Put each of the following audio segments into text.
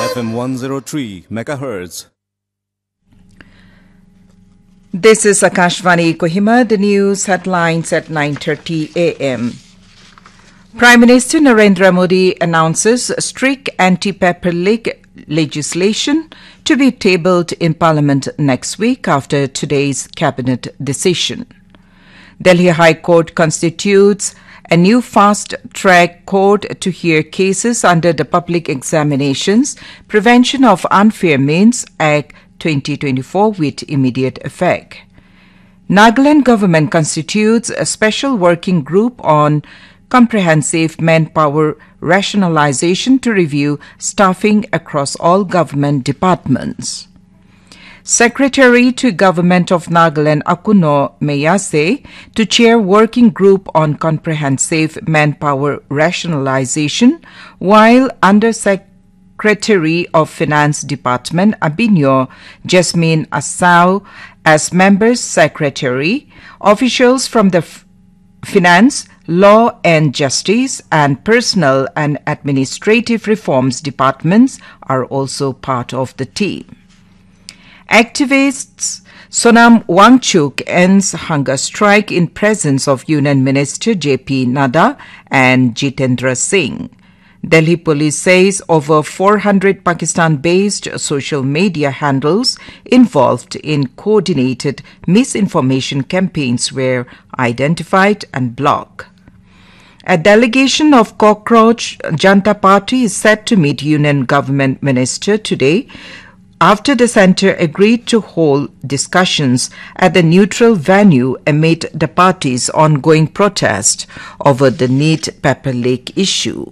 FM 103 megahertz. This is Akashvani Kohima, the news headlines at 9:30 a.m. Prime Minister Narendra Modi announces strict anti-paper leak legislation to be tabled in Parliament next week after today's cabinet decision. Delhi High Court constitutes a new fast-track court to hear cases under the Public Examinations Prevention of Unfair Means Act 2024 with immediate effect. Nagaland government constitutes a special working group on comprehensive manpower rationalization to review staffing across all government departments. Secretary to Government of Nagaland Akuno Meyase to chair working group on comprehensive manpower rationalization, while Under Secretary of Finance Department Abinyo Jasmine Asau as members secretary. Officials from the Finance, Law and Justice and Personnel and Administrative Reforms departments are also part of the team. Activists Sonam Wangchuk ends hunger strike in presence of Union Minister J.P. Nadda and Jitendra Singh. Delhi police says over 400 Pakistan-based social media handles involved in coordinated misinformation campaigns were identified and blocked. A delegation of Cockroach Janta Party is set to meet Union Government Minister today after the centre agreed to hold discussions at the neutral venue amid the party's ongoing protest over the NEET paper leak issue.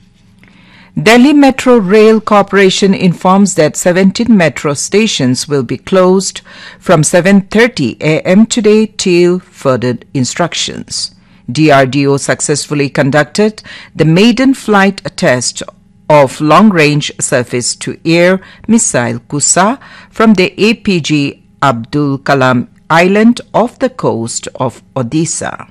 Delhi Metro Rail Corporation informs that 17 metro stations will be closed from 7:30 a.m. today till further instructions. DRDO successfully conducted the maiden flight test of long-range surface-to-air missile Kusa from the APJ Abdul Kalam Island off the coast of Odisha.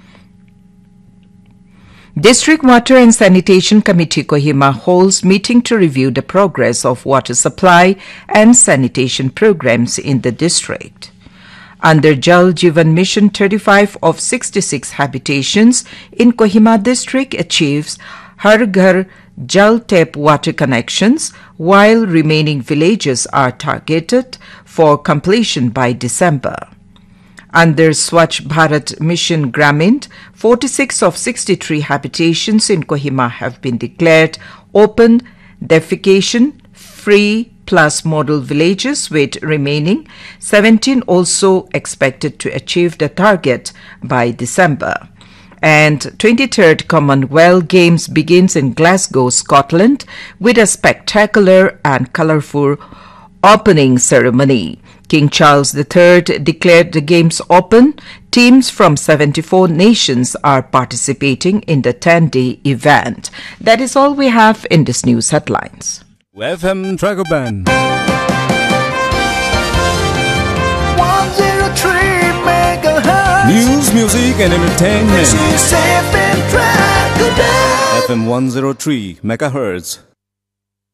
District Water and Sanitation Committee Kohima holds meeting to review the progress of water supply and sanitation programs in the district. Under Jal Jeevan Mission, 35 of 66 habitations in Kohima district achieves Har Ghar Jal tap water connections, while remaining villages are targeted for completion by December. Under Swachh Bharat Mission Gramin, 46 of 63 habitations in Kohima have been declared open defecation-free plus model villages, with remaining 17 also expected to achieve the target by December. And 23rd Commonwealth Games begins in Glasgow, Scotland, with a spectacular and colourful opening ceremony. King Charles III declared the Games open. Teams from 74 nations are participating in the 10-day event. That is all we have in this news headlines. FM Dragoban 103 megahertz. News, music and entertainment. This is FM Dragoban. FM 103 megahertz.